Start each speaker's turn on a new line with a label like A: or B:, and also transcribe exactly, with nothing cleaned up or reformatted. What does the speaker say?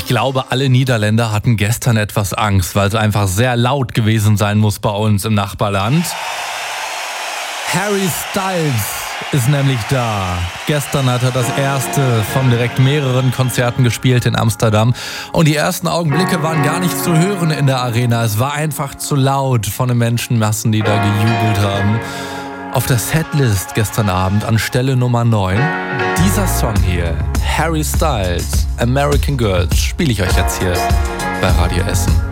A: glaube, alle Niederländer hatten gestern etwas Angst, weil es einfach sehr laut gewesen sein muss bei uns im Nachbarland. Harry Styles ist nämlich da. Gestern hat er das erste von direkt mehreren Konzerten gespielt in Amsterdam. Und die ersten Augenblicke waren gar nicht zu hören in der Arena. Es war einfach zu laut von den Menschenmassen, die da gejubelt haben. Auf der Setlist gestern Abend an Stelle Nummer neun dieser Song hier, Harry Styles, American Girls, spiele ich euch jetzt hier bei Radio Essen.